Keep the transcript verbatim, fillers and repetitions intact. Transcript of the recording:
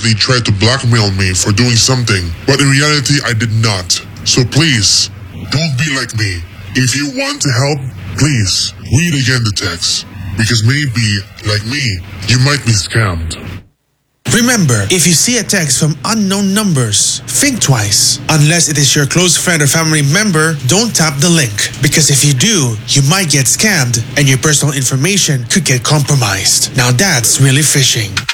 innocently tried to blackmail me for doing something, but in reality I did not. So please, don't be like me. If you want to help, please read again the text, because maybe, like me, you might be scammed. Remember, if you see a text from unknown numbers, think twice. Unless it is your close friend or family member, don't tap the link. Because if you do, you might get scammed and your personal information could get compromised. Now that's really phishing.